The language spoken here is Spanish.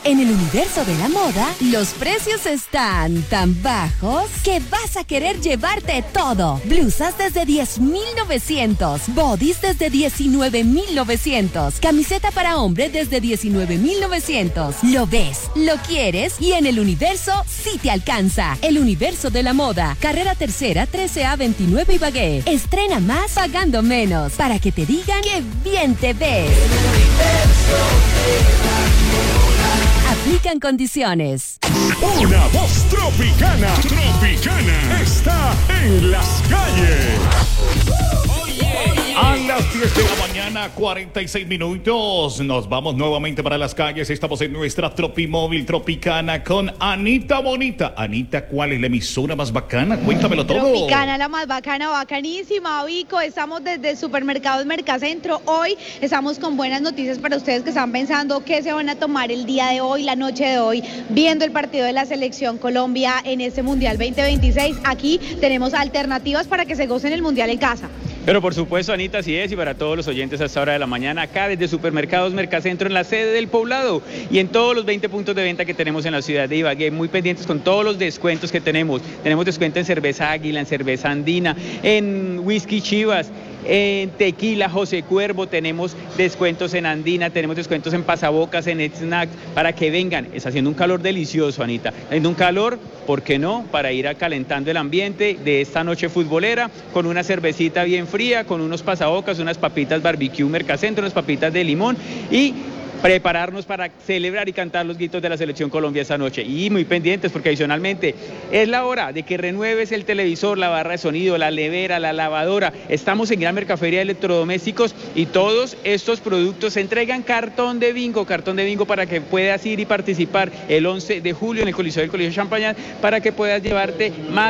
En el universo de la moda, los precios están tan bajos que vas a querer llevarte todo. Blusas desde 10.900, bodies desde 19.900, camiseta para hombre desde 19.900. Lo ves, lo quieres y en el universo sí te alcanza. El universo de la moda, carrera tercera 13A 29 Ibagué. Estrena más pagando menos para que te digan que bien te ves. Aplican condiciones. Una voz tropicana. Tropicana. Está en las calles. A las 10 de la mañana, 46 minutos. Nos vamos nuevamente para las calles. Estamos en nuestra Tropimóvil Tropicana con Anita Bonita. Anita, ¿cuál es la emisora más bacana? Cuéntamelo todo. Tropicana, la más bacana, bacanísima, Vico. Estamos desde Supermercados Mercacentro. Hoy estamos con buenas noticias para ustedes que están pensando qué se van a tomar el día de hoy, la noche de hoy, viendo el partido de la Selección Colombia en este Mundial 2026. Aquí tenemos alternativas para que se gocen el Mundial en casa. Pero por supuesto, Anita, así es, y para todos los oyentes a esta hora de la mañana, acá desde Supermercados Mercacentro en la sede del Poblado y en todos los 20 puntos de venta que tenemos en la ciudad de Ibagué, muy pendientes con todos los descuentos que tenemos. Tenemos descuento en cerveza Águila, en cerveza Andina, en whisky Chivas, en tequila José Cuervo, tenemos descuentos en Andina, tenemos descuentos en pasabocas, en snacks, para que vengan. Está haciendo un calor delicioso, Anita, haciendo un calor, ¿por qué no?, para ir calentando el ambiente de esta noche futbolera, con una cervecita bien fría, con unos pasabocas, unas papitas barbecue Mercacentro, unas papitas de limón y prepararnos para celebrar y cantar los gritos de la Selección Colombia esta noche. Y muy pendientes porque adicionalmente es la hora de que renueves el televisor, la barra de sonido, la nevera, la lavadora. Estamos en Gran Mercaferia de Electrodomésticos y todos estos productos se entregan cartón de bingo para que puedas ir y participar el 11 de julio en el Coliseo del Colegio Champañán, para que puedas llevarte más